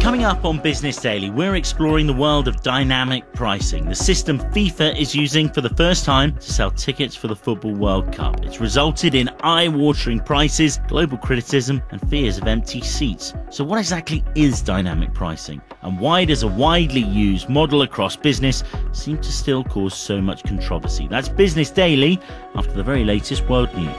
Coming up on Business Daily, we're exploring the world of dynamic pricing, the system FIFA is using for the first time to sell tickets for the Football World Cup. It's resulted in eye-watering prices, global criticism, and fears of empty seats. So what exactly is dynamic pricing? And why does a widely used model across business seem to still cause so much controversy? That's Business Daily after the very latest world news.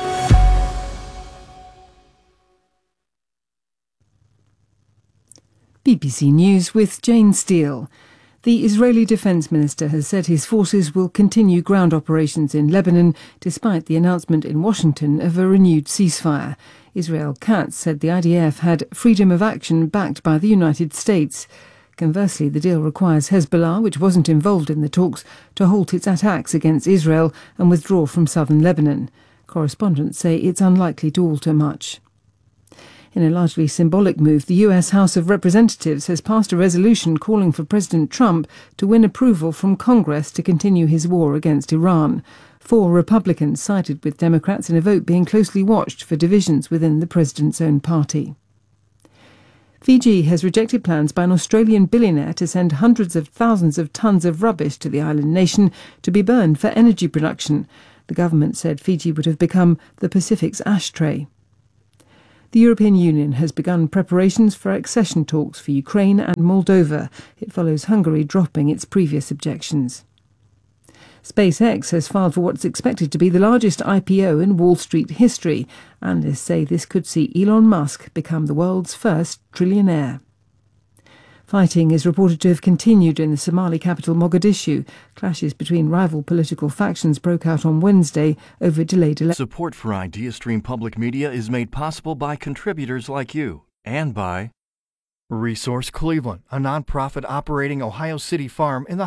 BBC News with Jane Steele. The Israeli Defence Minister has said his forces will continue ground operations in Lebanon despite the announcement in Washington of a renewed ceasefire. Israel Katz said the IDF had freedom of action backed by the United States. Conversely, the deal requires Hezbollah, which wasn't involved in the talks, to halt its attacks against Israel and withdraw from southern Lebanon. Correspondents say it's unlikely to alter much. In a largely symbolic move, the US House of Representatives has passed a resolution calling for President Trump to win approval from Congress to continue his war against Iran. 4 Republicans sided with Democrats in a vote being closely watched for divisions within the president's own party. Fiji has rejected plans by an Australian billionaire to send hundreds of thousands of tons of rubbish to the island nation to be burned for energy production. The government said Fiji would have become the Pacific's ashtray. The European Union has begun preparations for accession talks for Ukraine and Moldova. It follows Hungary dropping its previous objections. SpaceX has filed for what's expected to be the largest IPO in Wall Street history. Analysts say this could see Elon Musk become the world's first trillionaire. Fighting is reported to have continued in the Somali capital Mogadishu. Clashes between rival political factions broke out on Wednesday over delayed elections. Support for IdeaStream Public Media is made possible by contributors like you and by Resource Cleveland, a nonprofit operating Ohio City farm in the